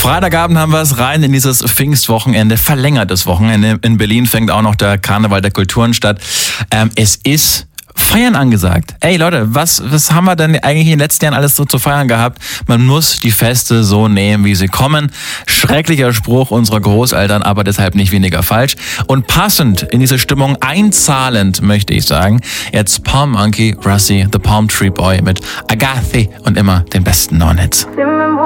Freitagabend haben wir es rein in dieses Pfingstwochenende, verlängertes Wochenende. In Berlin fängt auch noch der Karneval der Kulturen statt. Es ist Feiern angesagt. Ey Leute, was haben wir denn eigentlich in den letzten Jahren alles so zu feiern gehabt? Man muss die Feste so nehmen, wie sie kommen. Schrecklicher Spruch unserer Großeltern, aber deshalb nicht weniger falsch. Und passend in diese Stimmung einzahlend, möchte ich sagen, jetzt Palm Monkey, Russie, The Palm Tree Boy mit Agathe und immer den besten neuen Hits.